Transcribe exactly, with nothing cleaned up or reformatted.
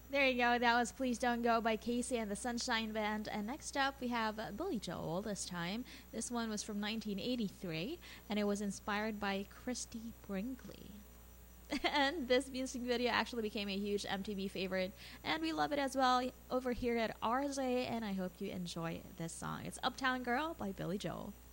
There you go. That was Please Don't Go by Casey and the Sunshine Band. And next up, we have uh, Billy Joel this time. This one was from nineteen eighty-three, and it was inspired by Christy Brinkley. And this music video actually became a huge M T V favorite, and we love it as well over here at R Z A, and I hope you enjoy this song. It's Uptown Girl by Billy Joel.